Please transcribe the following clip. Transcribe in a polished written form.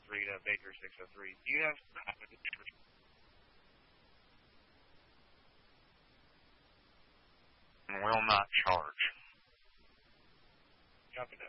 to Baker 603. Do you have... Will not charge. Copy that.